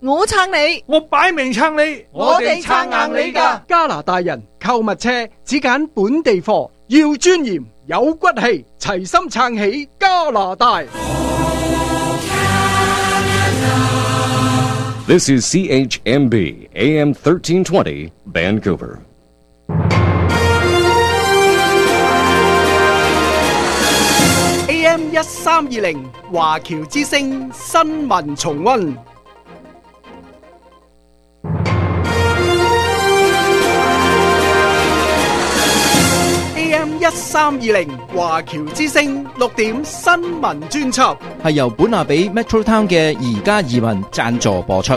我撐你， 我擺明撐你， 我哋撐硬你㗎。 加拿大人購物車只揀本地貨，要尊嚴有骨氣，齊心撐起加拿大。 This is CHMB AM 1320 Vancouver. AM 1320華僑之聲新聞重溫。AM 1320華僑之聲6點新聞專輯， 係由本亞比 Metro Town 嘅宜家移民贊助播出。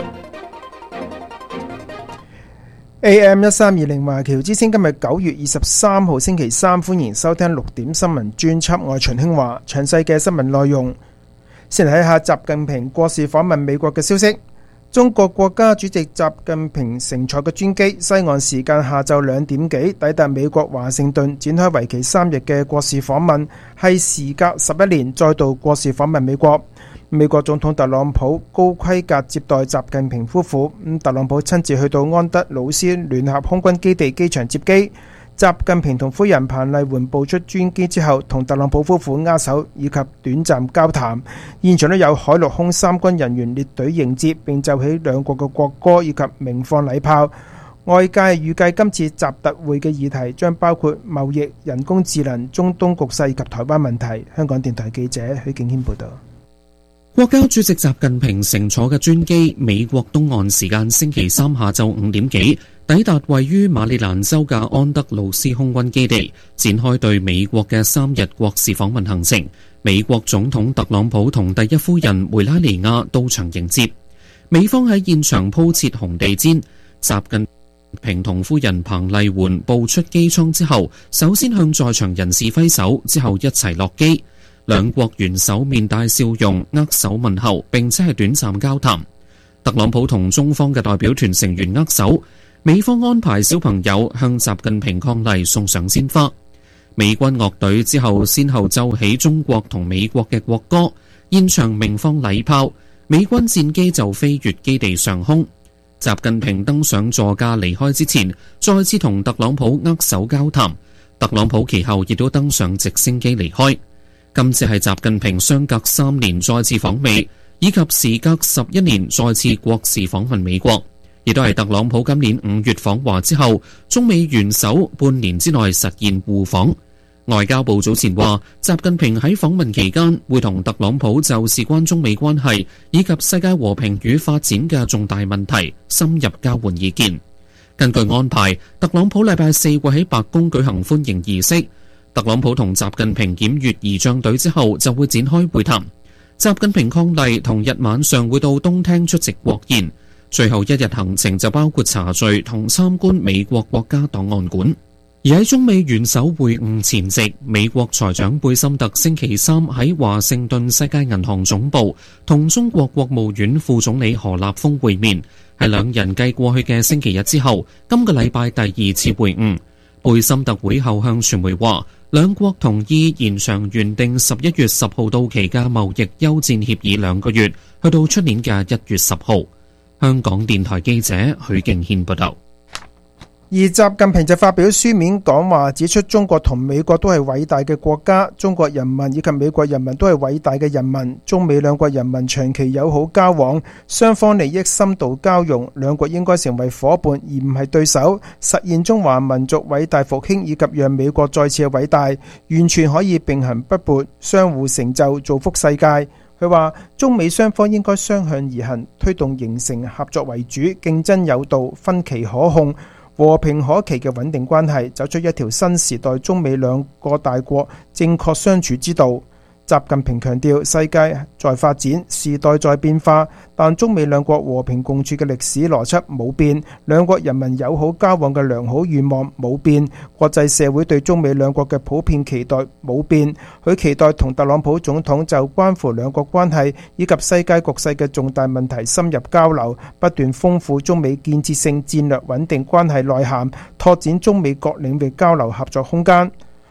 AM 1320華僑之聲今日9月23號星期三，歡迎收聽6點新聞專輯，我係秦興華。詳細嘅新聞內容，先嚟睇下習近平國事訪問美國嘅消息。中國國家主席習近平乘坐嘅專機，西岸時間下晝2點幾抵達美國華盛頓，展開為期3日嘅國事訪問，係時隔11年再度國事訪問美國。美國總統特朗普高規格接待習近平夫婦，特朗普親自去到安德魯斯聯合空軍基地機場接機。習近平同夫人彭麗媛步出專機之後，同特朗普夫婦握手以及短暫交談。現場都有海陸空三軍人員列隊迎接，並奏起兩國嘅國歌以及鳴放禮炮。外界預計今次習特會嘅議題將包括貿易、人工智能、中東局勢及台灣問題。香港電台記者許敬軒報道。 國家主席習近平乘坐嘅專機，美國東岸時間星期三下晝5點幾抵達位於馬里蘭州嘅安德魯斯空軍基地，展開對美國嘅3日國事訪問行程。美國總統特朗普同第一夫人梅拉尼亞到場迎接，美方喺現場鋪設紅地毯。習近平同夫人彭麗媛步出機艙之後，首先向在場人士揮手，之後一齊落機。兩國元首面帶笑容，握手問候，並且係短暫交談。特朗普同中方嘅代表團成員握手，美方安排小朋友向習近平伉儷送上鮮花。美軍樂隊之後先後奏起中國同美國嘅國歌，現場鳴放禮炮，美軍戰機就飛越基地上空。習近平登上座駕離開之前，再次同特朗普握手交談。特朗普其後亦都登上直升機離開。今次係習近平相隔3年再次訪美，以及時隔11年再次國事訪問美國，亦都係特朗普今年5月訪華之後，中美元首半年之內實現互訪。外交部早前話，習近平喺訪問期間會同特朗普就事關中美關係以及世界和平與發展嘅重大問題深入交換意見。根據安排，特朗普禮拜4會喺白宮舉行歡迎儀式。特朗普同習近平檢閱儀仗隊之後，就會展開會談。習近平伉儷同日晚上會到東廳出席國宴，最後一日行程就包括茶敘同參觀美國國家檔案館。而喺中美元首會晤前夕，美國財長貝森特星期三喺華盛頓世界銀行總部同中國國務院副總理何立峰會面，係兩人繼過去嘅星期日之後，今個禮拜第2次會晤。貝森特會後向傳媒話，兩國同意延長原定11月10號到期嘅貿易休戰協議2個月，去到出年嘅1月10號。香港電台記者許敬軒報道。 而習近平就發表書面講話，指出中國同美國都係偉大嘅國家，中國人民以及美國人民都係偉大嘅人民，中美兩國人民長期友好交往，雙方利益深度交融，兩國應該成為夥伴而唔係對手，實現中華民族偉大復興以及讓美國再次偉大，完全可以並行不悖，相互成就，造福世界。佢話中美雙方應該相向而行，推動形成合作為主、競爭有道、分歧可控、和平可期嘅穩定關係，走出一條新時代中美兩個大國正確相處之道。習近平強調，世界在發展，時代在變化，但中美兩國和平共處嘅歷史邏輯冇變，兩國人民友好交往嘅良好願望冇變，國際社會對中美兩國嘅普遍期待冇變。佢期待同特朗普總統就關乎兩國關係以及世界局勢嘅重大問題深入交流，不斷豐富中美建設性戰略穩定關係內涵，拓展中美各領域交流合作空間。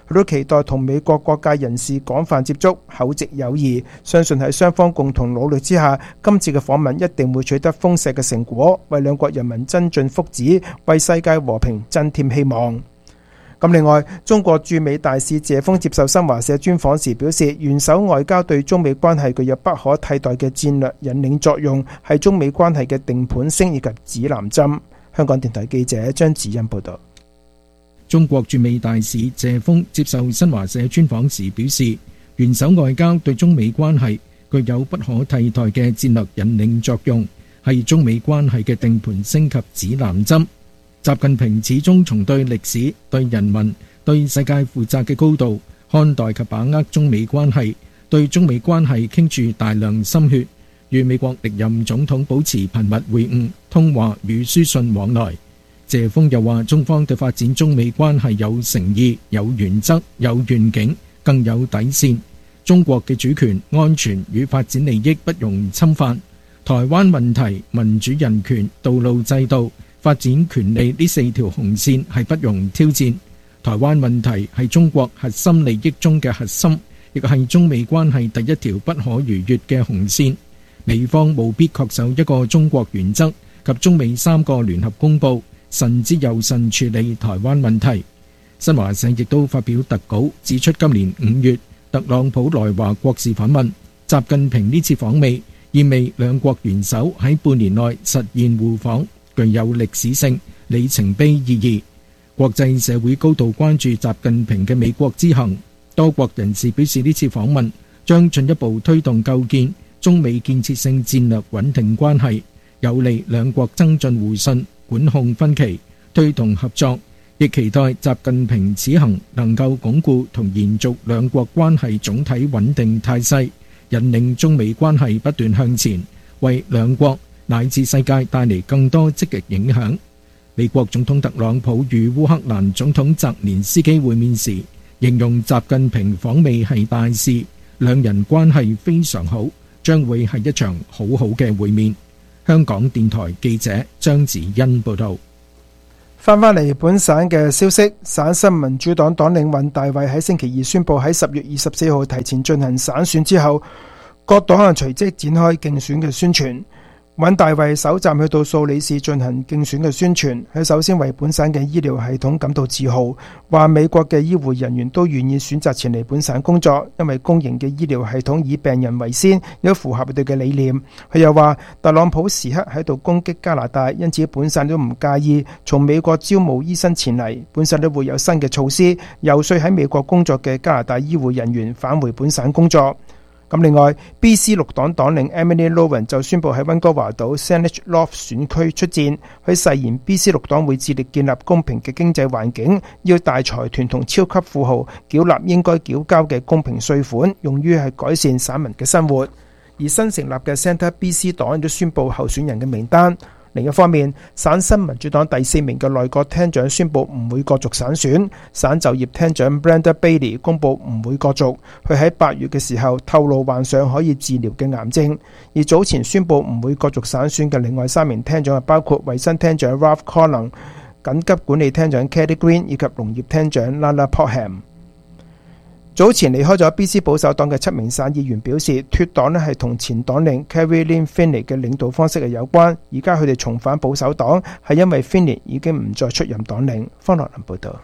佢都期待同美國各界人士廣泛接觸，厚植友誼，相信喺雙方共同努力之下，今次嘅訪問一定會取得豐碩嘅成果，為兩國人民增進福祉，為世界和平增添希望。咁另外，中國駐美大使謝鋒接受新華社專訪時表示，元首外交對中美關係具有不可替代嘅戰略引領作用，係中美關係嘅定盤星以及指南針。香港電台記者張子欣報道。 中國駐美大使謝鋒接受新華社專訪時表示，元首外交對中美關係具有不可替代嘅戰略引領作用，係中美關係嘅定盤星及指南針。習近平始終從對歷史、對人民、對世界負責嘅高度看待及把握中美關係，對中美關係傾注大量心血，與美國歷任總統保持頻密會晤、通話與書信往來。謝鋒又話，中方對發展中美關係有誠意、有原則、有願景，更有底線。中國嘅主權、安全與發展利益不容侵犯。台灣問題、民主人權、道路制度、發展權利呢4條紅線係不容挑戰。台灣問題係中國核心利益中嘅核心，亦係中美關係第一條不可逾越嘅紅線。美方務必恪守一個中國原則及中美3個聯合公報，慎之又慎處理台灣問題。新華社亦都發表特稿指出，今年5月特朗普來華國事訪問，習近平呢次訪美意味兩國元首喺半年內實現互訪，具有歷史性、里程碑意義。國際社會高度關注習近平嘅美國之行，多國人士表示呢次訪問將進一步推動構建中美建設性戰略穩定關係，有利兩國增進互信、管控分歧、推動合作，亦期待習近平此行能夠鞏固同延續兩國關係總體穩定態勢，引領中美關係不斷向前，為兩國乃至世界帶嚟更多積極影響。美國總統特朗普與烏克蘭總統澤連斯基會面時，形容習近平訪美係大事，兩人關係非常好，將會係一場好好嘅會面。香港電台記者張子欣報道。 翻嚟本省嘅消息，省新民主黨黨領尹大衛喺星期二宣布喺10月24號提前進行省選之後，各黨啊隨即展開競選嘅宣傳。尹大衛首站去到素里市進行競選嘅宣傳，佢首先為本省嘅醫療系統感到自豪，話美國嘅醫護人員都願意選擇前嚟本省工作，因為公營嘅醫療系統以病人為先，有符合佢哋嘅理念。佢又話特朗普時刻喺度攻擊加拿大，因此本省都唔介意從美國招募醫生前嚟，本省都會有新嘅措施，遊說喺美國工作嘅加拿大醫護人員返回本省工作。咁另外 BC 綠黨黨領 Emily Lowen 就宣布喺溫哥華島 Saanich North 選區出戰，佢誓言 BC 綠黨會致力建立公平嘅經濟環境，要大財團同超級富豪繳納應該繳交嘅公平稅款，用於係改善省民嘅生活。而新成立嘅 Centre BC 黨亦都宣布候選人嘅名單。另一方面，省新民主黨第4名嘅內閣廳長宣布唔會角逐省選，省就業廳長 Brenda Bailey 公布唔會角逐，佢喺8月嘅時候透露患上可以治療嘅癌症。而早前宣布唔會角逐省選嘅另外3名廳長包括衛生廳長 Ralph Collins、緊急管理廳長 Kelly Green 以及農業廳長 Lana Potham。早前離開咗 BC 保守黨嘅7名省議員表示，脫黨係同前黨領 Carrie Lynn Finney 嘅領導方式係有關，而家佢哋重返保守黨係因為 Finney 已經唔再出任黨領。方樂林報道。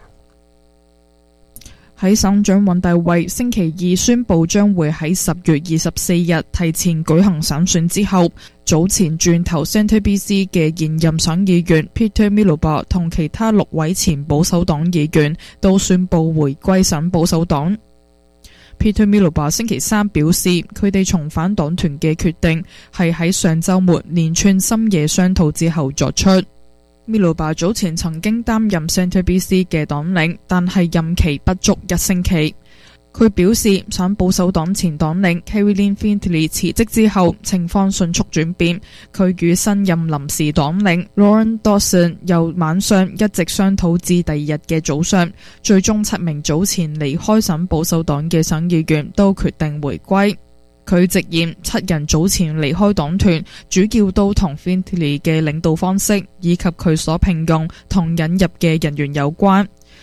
喺省長尹大衛星期二宣布將會喺10月24日提前舉行省選之後，早前轉投 Centre BC 嘅現任省議員 Peter Miloba 同其他6位前保守黨議員都宣布回歸省保守黨。Peter Miloba 星期3表示，佢哋重返黨團嘅決定係喺上週末連串深夜商討之後作出。Miloba 早前曾經擔任 Centre BC 嘅黨領，但係任期不足1星期。佢表示，省保守黨前黨領 Carrie Lynn Finney 辭職之後，情況迅速轉變。佢與新任臨時黨領 Lauren Dawson 由晚上一直商討至第二日嘅早上，最終7名早前離開省保守黨嘅省議員都決定回歸。佢直言7人早前離開黨團，主要都同 Finney 嘅領導方式以及佢所聘用同引入嘅人員有關。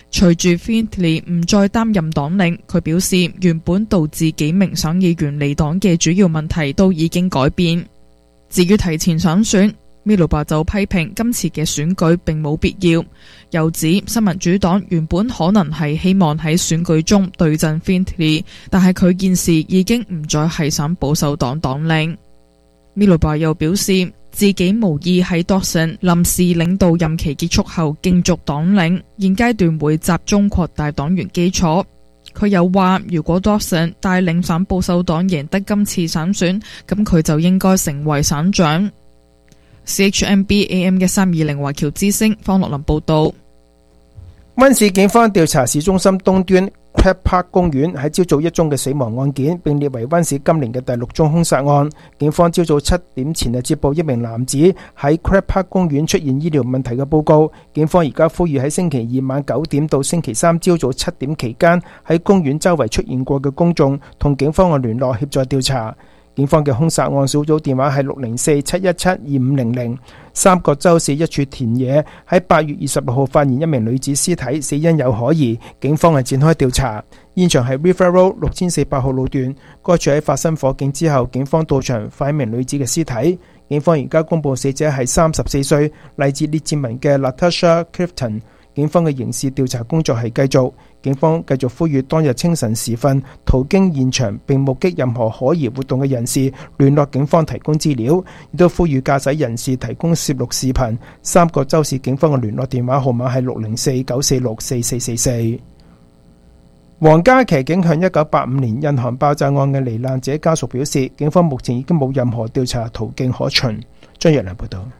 隨住 Findlay 唔再擔任黨領，佢表示原本導致幾名省議員離黨嘅主要問題都已經改變。至於提前上選，Miloba 就批評今次嘅選舉並冇必要，又指新民主黨原本可能係希望喺選舉中對陣 Findlay， 但係佢現時已經唔再係省保守黨黨領。Miloba 又表示自己無意喺 Dawson 臨時領導任期結束後競逐黨領，現階段會集中擴大黨員基礎。佢又話如果 Dawson 帶領省保守黨贏得今次省選，咁佢就應該成為省長。CHMB AM 1320華僑之聲方樂林報道。 溫市警方調查市中心東端 Crab Park 公園喺朝早一宗嘅死亡案件，並列為溫市今年嘅第6宗兇殺案。警方朝早7點前接報一名男子喺 Crab Park 公園出現醫療問題嘅報告。警方而家呼籲喺星期二晚9點到星期三朝早7點期間喺公園周圍出現過嘅公眾同警方嘅聯絡協助調查。警方嘅兇殺案小組電話係604-717-2500。三角洲市一處田野喺8月26號發現一名女子屍體，死因有可疑，警方係展開調查。現場係 River Road 6400號路段，該處喺發生火警之後，警方到場發現一名女子嘅屍體。警方而家公布死者係34歲，嚟自列治文嘅 Latasha Clifton。警方嘅刑事調查工作係繼續，警方繼續呼籲當日清晨時分途經現場並目擊任何可疑活動嘅人士聯絡警方提供資料，亦都呼籲駕駛人士提供攝錄視頻。三角洲市警方嘅聯絡電話號碼係604-946-4444。皇家騎警向1985年印航爆炸案嘅罹難者家屬表示，警方目前已經冇任何調查途徑可循。張若良報道。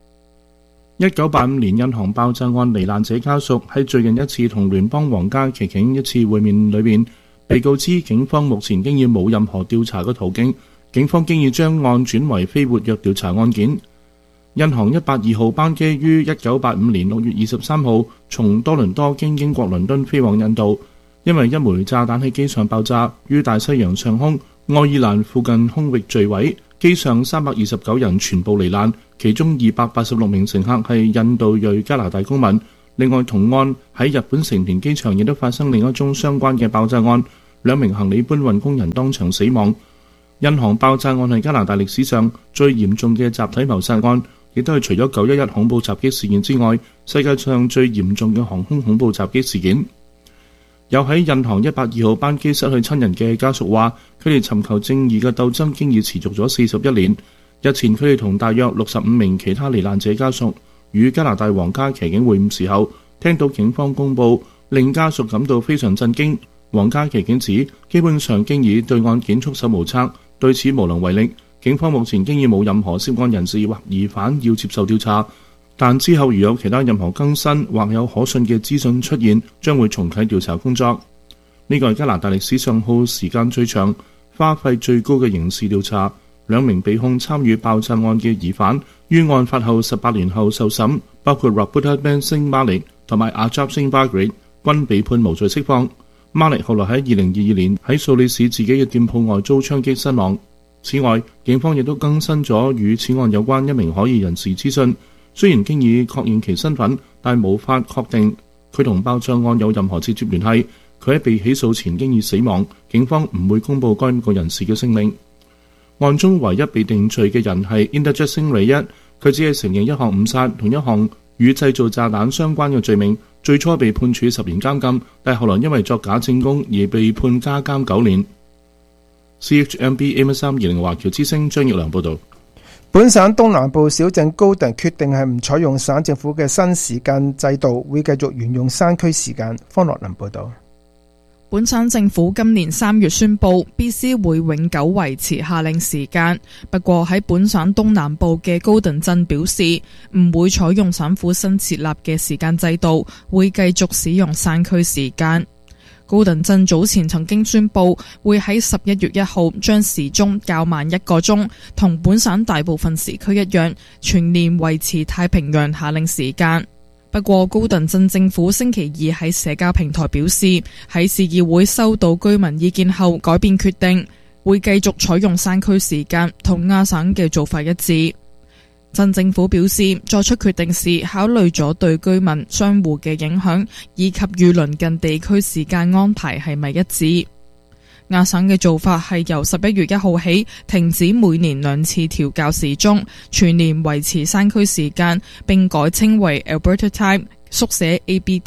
1985年印航爆炸案罹難者家屬喺最近一次同聯邦皇家騎警一次會面裏面，被告知警方目前經已冇任何調查嘅途徑，警方經已將案轉為非活躍調查案件。印航182號班機於1985年6月23號從多倫多經英國倫敦飛往印度，因為一枚炸彈喺機上爆炸，於大西洋上空愛爾蘭附近空域墜毀，機上329人全部罹難，其中286名乘客係印度裔加拿大公民。另外同案喺日本成田機場亦都發生另一宗相關嘅爆炸案，2名行李搬運工人當場死亡。印航爆炸案係加拿大歷史上最嚴重嘅集體謀殺案，亦都係除咗911恐怖襲擊事件之外，世界上最嚴重嘅航空恐怖襲擊事件。有喺印航182號班機失去親人嘅家屬話，佢哋尋求正義嘅鬥爭經已持續咗41年。日前佢哋同大約65名其他罹難者家屬與加拿大皇家騎警會晤時候，聽到警方公佈，令家屬感到非常震驚。皇家騎警指，基本上經已對案件束手無策，對此無能為力。警方目前經已冇任何涉案人士或疑犯要接受調查，但之後如有其他任何更新或有可信嘅資訊出現，將會重啟調查工作。呢個係加拿大歷史上耗時間最長、花費最高嘅刑事調查。2名被控參與爆炸案嘅疑犯於案發後18年後受審，包括 Rabuta Ben Singh Malik 同埋 Ajab Singh Bagri， 均被判無罪釋放。Malik 後來喺2022年喺素里市自己嘅店鋪外遭槍擊身亡。此外，警方亦都更新咗與此案有關一名可疑人士資訊，雖然經已確認其身份，但無法確定佢同爆炸案有任何直接聯繫。佢喺被起訴前經已死亡，警方唔會公佈該個人士嘅姓名。案中唯一被定罪嘅人係 Inderjit Singh Rayat， 佢只係承認一項誤殺同一項與製造炸彈相關嘅罪名，最初被判處10年監禁，但後來因為作假證供而被判加監9年。CHMB AM1320華僑之聲張奕良報導。 本省東南部小鎮高頓決定係唔採用省政府嘅新時間制度，會繼續沿用山區時間。方樂林報導。 本省政府今年3月宣布 BC 會永久維持夏令時間，不過喺本省東南部嘅高頓鎮表示唔會採用省府新設立嘅時間制度，會繼續使用山區時間。高頓鎮早前曾經宣布會喺11月1號將時鐘較慢1個鐘，同本省大部分時區一樣，全年維持太平洋夏令時間。不過高頓鎮政府星期二喺社交平台表示，喺市議會收到居民意見後改變決定，會繼續採用山區時間，同亞省嘅做法一致。 鎮政府表示，作出決定時考慮咗對居民、商戶嘅影響，以及與鄰近地區時間安排係咪一致。亞省嘅做法係由11月1號起停止每年2次調校時鐘，全年維持山區時間，並改稱為 Alberta Time， 縮寫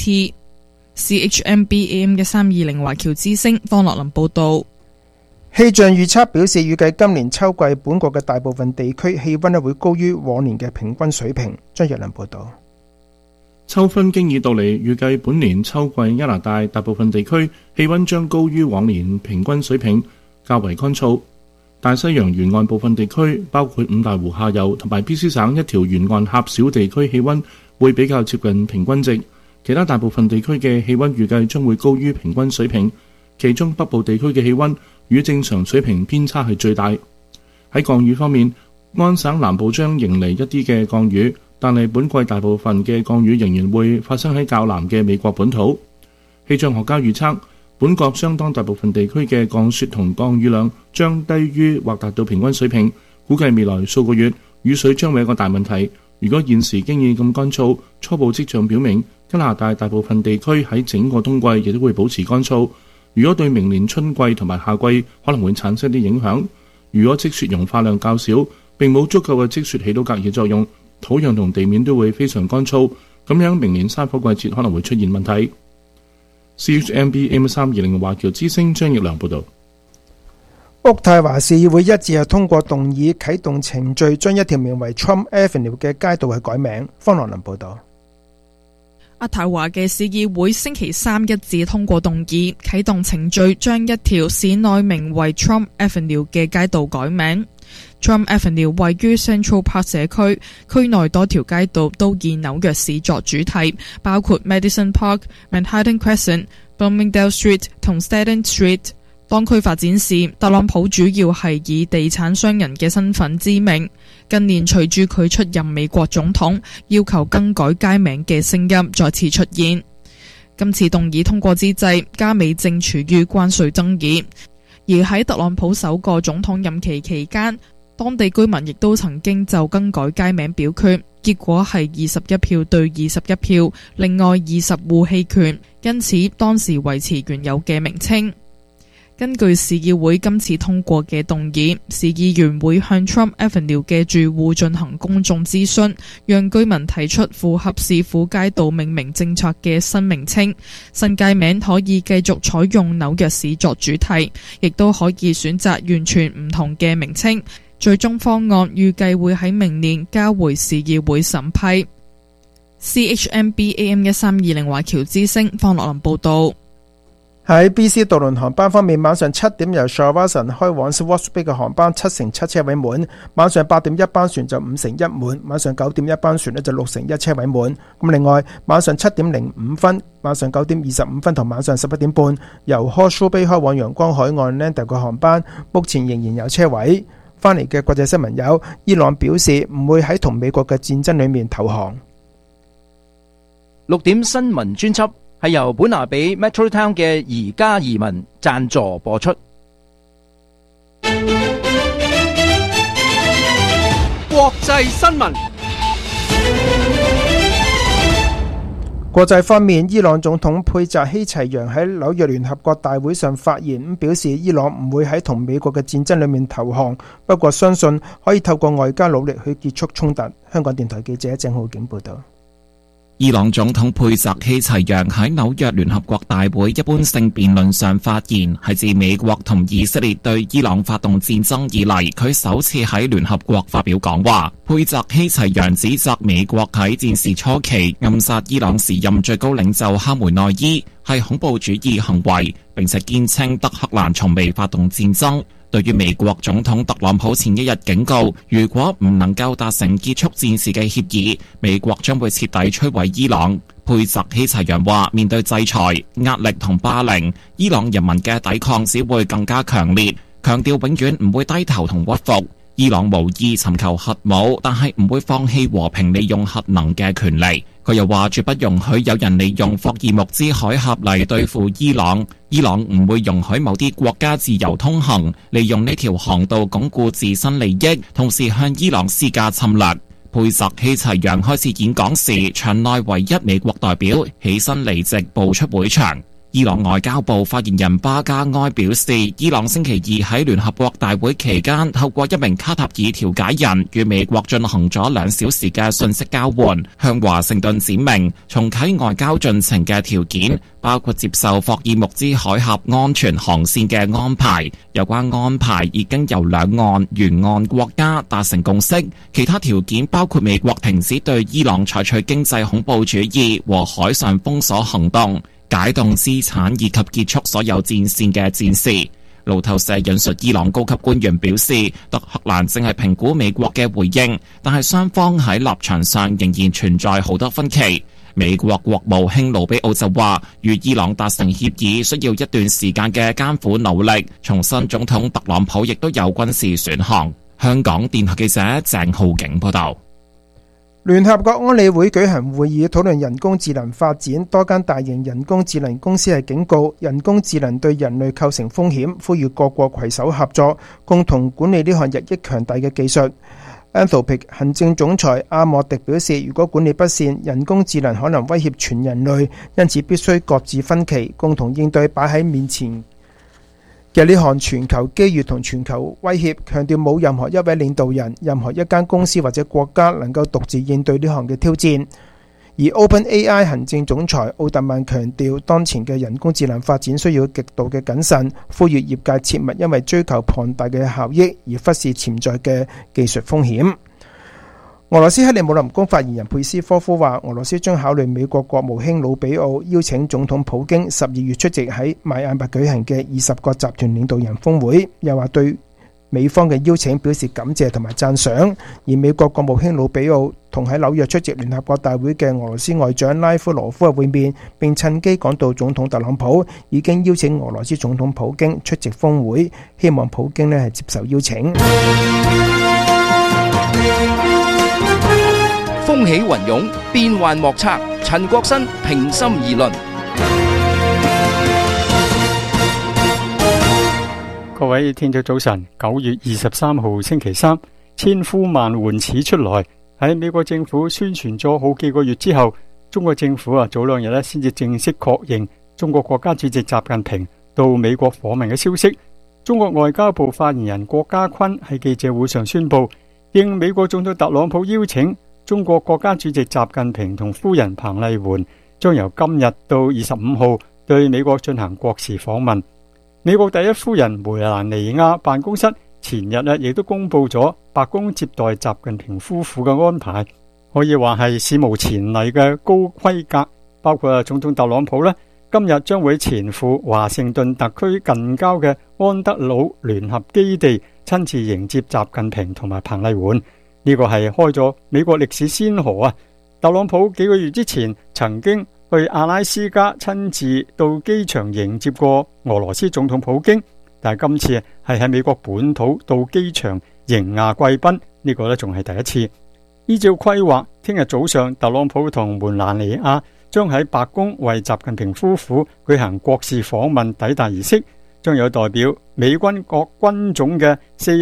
ABT。CHMB-AM 嘅320華僑之聲方樂林報道。 氣象預測表示，預計今年秋季本國嘅大部分地區氣溫會高於往年嘅平均水平。張若良報道。 秋分經已到嚟，預計本年秋季加拿大大部分地區氣溫將高於往年平均水平，較為乾燥。大西洋沿岸部分地區，包括五大湖下游同埋 BC 省一條沿岸狹小地區氣溫會比較接近平均值，其他大部分地區嘅氣溫預計將會高於平均水平，其中北部地區嘅氣溫與正常水平偏差係最大。喺降雨方面，安省南部將迎嚟一啲嘅降雨，但係本季大部分嘅降雨仍然會發生喺較南嘅美國本土。氣象學家預測，本國相當大部分地區嘅降雪同降雨量將低於或達到平均水平，估計未來數個月雨水將會一個大問題。如果現時經已咁乾燥，初步跡象表明加拿大大部分地區喺整個冬季亦都會保持乾燥。如果對明年春季同埋夏季可能會產生啲影響，如果積雪融化量較少，並冇足夠嘅積雪起到隔熱作用，土壤同地面都會非常乾燥，咁樣明年山火季節可能會出現問題。CHMB-AM 320華僑之聲張奕良報導。 渥太華市議會一致係通過動議啟動程序，將一條名為 Trump Avenue 嘅街道係改名。方樂林報導。 渥太華嘅市議會星期三一致通過動議啟動程序，將一條市內名為 Trump Avenue 嘅街道改名。Trump Avenue 位於 Central Park 社區，區內多條街道都以紐約市作主題，包括 Madison Park、Manhattan Crescent、Bloomingdale Street 同 Staten Street。當區發展時，特朗普主要係以地產商人嘅身份知名。近年隨住佢出任美國總統，要求更改街名嘅聲音再次出現。今次動議通過之際，加美正處於關稅爭議，而喺特朗普首個總統任期期間，當地居民亦都曾經就更改街名表決，結果係21票對21票，另外20戶棄權，因此當時維持原有嘅名稱。根據市議會今次通過嘅動議，市議員會向 Trump Avenue 嘅住戶進行公眾諮詢，讓居民提出符合市府街道命名政策嘅新名稱。新街名可以繼續採用紐約市作主題，亦都可以選擇完全唔同嘅名稱。最終方案預計會喺明年交回市議會審批。CHMB-AM 1320華僑之聲方樂林報導。 喺 BC 渡輪航班方面，晚上7點由 Shawson 開往 Swartz Bay 嘅航班7/7車位滿，晚上8點一班船就5/1滿，晚上9點一班船就6/1車位滿。咁另外，晚上7點05分、晚上9點25分同晚上11點半由 Horseshoe Bay 開往陽光海岸 Lander 嘅航班，目前仍然有車位。翻嚟嘅國際新聞有：伊朗表示唔會喺同美國嘅戰爭裏面投降。 6點新聞專輯係由本拿比 Metro Town 嘅宜家移民贊助播出。 國際新聞。 國際方面，伊朗總統佩澤希齊揚喺紐約聯合國大會上發言，表示伊朗唔會喺同美國嘅戰爭裏面投降，不過相信可以透過外交努力去結束衝突。香港電台記者鄭浩景報道。 伊朗總統佩澤希齊揚喺紐約聯合國大會一般性辯論上發言，係自美國同以色列對伊朗發動戰爭以嚟，佢首次喺聯合國發表講話。佩澤希齊揚指責美國喺戰事初期暗殺伊朗時任最高領袖哈梅內伊係恐怖主義行為，並且堅稱德黑蘭從未發動戰爭。對於美國總統特朗普前一日警告，如果唔能夠達成結束戰事嘅協議，美國將會徹底摧毀伊朗。佩澤希齊揚話，面對制裁、壓力同霸凌，伊朗人民嘅抵抗只會更加強烈，強調永遠唔會低頭同屈服。伊朗無意尋求核武，但係唔會放棄和平利用核能嘅權利。佢又話絕不容許有人利用霍爾木茲海峽嚟對付伊朗，伊朗唔會容許某啲國家自由通行，利用呢條航道鞏固自身利益，同時向伊朗施加侵略。 佩澤希齊揚開始演講時，場內唯一美國代表起身離席步出會場。伊朗外交部發言人巴加埃表示，伊朗星期二喺聯合國大會期間，透過一名卡塔爾調解人與美國進行咗2小時嘅信息交換，向華盛頓展明重啟外交進程嘅條件，包括接受霍爾木茲海峽安全航線嘅安排。有關安排已經由兩岸沿岸國家達成共識，其他條件包括美國停止對伊朗採取經濟恐怖主義和海上封鎖行動，解凍資產以及結束所有戰線嘅戰事。路透社引述伊朗高級官員表示，德黑蘭正係評估美國嘅回應，但係雙方喺立場上仍然存在好多分歧。美國國務卿盧比奧就話，與伊朗達成協議需要一段時間嘅艱苦努力，重申總統特朗普亦都有軍事選項。香港電台記者鄭浩景報道。 聯合國安理會舉行會議討論人工智能發展，多間大型人工智能公司係警告人工智能對人類構成風險，呼籲各國攜手合作，共同管理呢項日益強大嘅技術。Anthropic 行政總裁阿莫迪表示，如果管理不善，人工智能可能威脅全人類，因此必須擱置分歧，共同應對擺喺面前嘅呢項全球機遇同全球威脅，強調冇任何一位領導人、任何一間公司或者國家能夠獨自應對呢項嘅挑戰。而 OpenAI 行政總裁奧特曼強調，當前嘅人工智能發展需要極度嘅謹慎，呼籲業界切勿因為追求龐大嘅效益而忽視潛在嘅技術風險。俄羅斯克里姆林宮發言人佩斯科夫話，俄羅斯將考慮美國國務卿魯比奧邀請總統普京12月出席喺邁阿密舉行嘅20個集團領導人峰會，又話對美方嘅邀請表示感謝同埋讚賞。而美國國務卿魯比奧同喺紐約出席聯合國大會嘅俄羅斯外長拉夫羅夫嘅會面，並趁機講到總統特朗普已經邀請俄羅斯總統普京出席峰會，希望普京係接受邀請。 風起雲湧，變幻莫測。陳國新平心而論。 各位聽眾早晨，9月23號星期三，千呼萬喚始出來。喺美國政府宣傳咗好幾個月之後，中國政府早2日先至正式確認中國國家主席習近平到美國訪問嘅消息。中國外交部發言人郭家坤喺記者會上宣布，應美國總統特朗普邀請，中國國家主席習近平同夫人彭麗媛將由今日到25號對美國進行國事訪問。美國第一夫人梅蘭妮亞辦公室前日亦都公布咗白宮接待習近平夫婦嘅安排，可以話係史無前例嘅高規格。包括總統特朗普今日將會前赴華盛頓特區近郊嘅安德魯聯合基地，親自迎接習近平同埋彭麗媛。呢個係開咗美國歷史先河啊！特朗普幾個月之前曾經去阿拉斯加親自到機場迎接過俄羅斯總統普京，但係今次係喺美國本土到機場迎亞貴賓，呢個仲係第一次。依照規劃，聽日早上特朗普同梅蘭妮亞將喺白宮為習近平夫婦舉行國事訪問抵達儀式，將有代表美軍各軍種嘅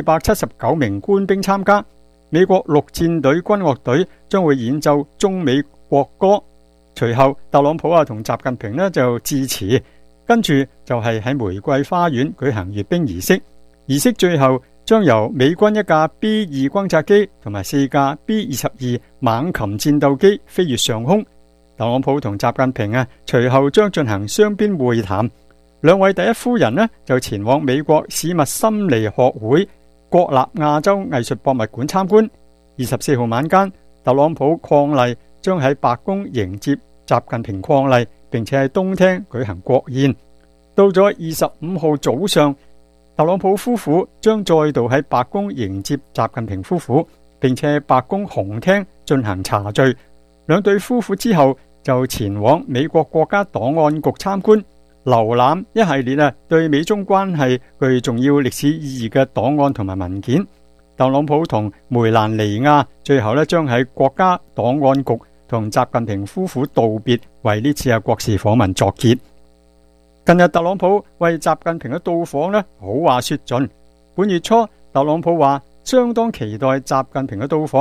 479名官兵參加。美國陸戰隊軍樂隊將會演奏中美國歌，隨後特朗普同習近平就致辭，跟住就係喺玫瑰花園舉行閱兵儀式。儀式最後將由美軍一架 B2 轟炸機同埋4架 B22 猛禽戰鬥機飛越上空。特朗普同習近平隨後將進行雙邊會談。兩位第一夫人就前往美國史密森尼學會國立亞洲藝術博物館參觀。24號晚間，特朗普伉儷將喺白宮迎接習近平伉儷，並且喺東廳舉行國宴。到咗25號早上，特朗普夫婦將再度喺白宮迎接習近平夫婦，並且喺白宮紅廳進行茶敘。兩對夫婦之後就前往美國國家檔案局參觀，瀏覽一系列對美中關係具重要歷史意義嘅檔案同埋文件。特朗普同梅蘭妮亞最後將喺國家檔案局同習近平夫婦道別，為呢次嘅國事訪問作結。近日特朗普為習近平嘅到訪好話說盡。本月初特朗普話相當期待習近平嘅到訪，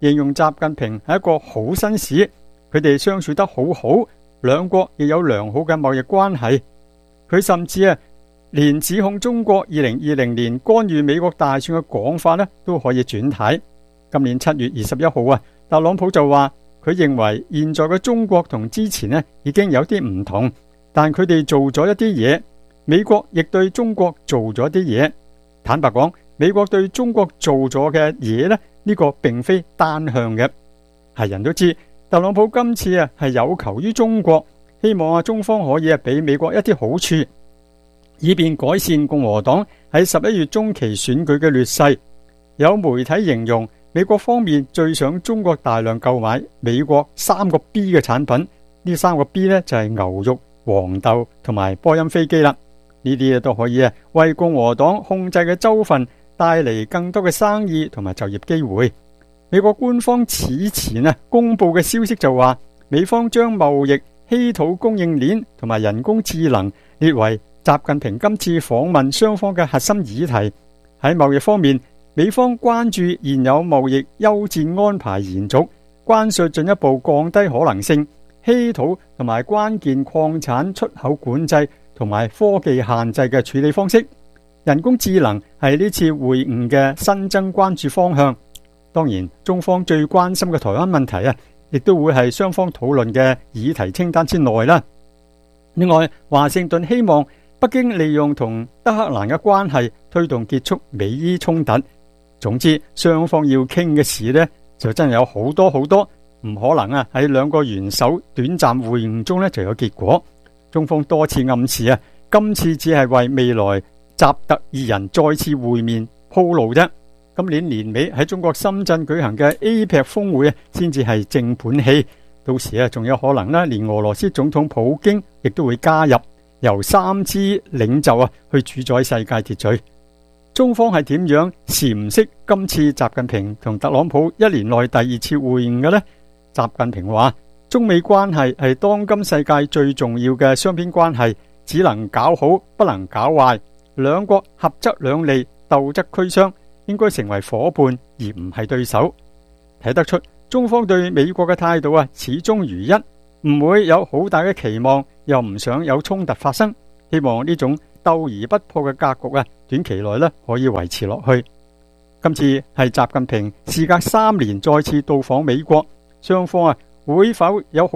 形容習近平係一個好紳士，佢哋相處得好好，兩國亦有良好嘅貿易關係。佢甚至連指控中國2020年干預美國大選嘅講法都可以轉軚。今年7月21號特朗普就話佢認為現在嘅中國同之前已經有啲唔同，但佢哋做咗一啲嘢，美國亦對中國做咗啲嘢。坦白講，美國對中國做咗嘅嘢呢個並非單向嘅。係人都知特朗普今次係有求於中國，希望中方可以俾美國一啲好處，以便改善共和黨喺11月中期選舉嘅劣勢。有媒體形容美國方面最想中國大量購買美國3個 B 嘅產品，呢3個 B 就係牛肉、黃豆同埋波音飛機啦。呢啲都可以為共和黨控制嘅州份帶嚟更多嘅生意同埋就業機會。美國官方此前公布嘅消息就話，美方將貿易、稀土供應鏈同埋人工智能列為習近平今次訪問雙方嘅核心議題。喺貿易方面，美方關注現有貿易休戰安排延續、關稅進一步降低可能性、稀土同埋關鍵礦產出口管制同埋科技限制嘅處理方式。人工智能係呢次會晤嘅新增關注方向。當然，中方最關心嘅台灣問題亦都會係雙方討論嘅議題清單之內啦。另外，華盛頓希望北京利用同德黑蘭嘅關係推動結束美伊衝突。總之，雙方要傾嘅事就真係有好多好多，唔可能喺兩個元首短暫會晤中就有結果。中方多次暗示今次只係為未來習特二人再次會面鋪路啫。今年年尾喺中國深圳舉行嘅 APEC 峰會先至係正盤戲，到時仲有可能連俄羅斯總統普京亦都會加入，由3支領袖去主宰世界秩序。中方係點樣闡釋今次習近平同特朗普1年內第2次會晤嘅呢？習近平話，中美關係係當今世界最重要嘅雙邊關係，只能搞好，不能搞壞。兩國合則兩利，鬥則俱傷，應該成為夥伴而唔係對手。睇得出中方對美國嘅態度始終如一，唔會有好大嘅期望，又唔想有衝突發生。希望呢種鬥而不破嘅格局短期內可以維持落去。今次係習近平事隔3年再次到訪美國，雙方會否有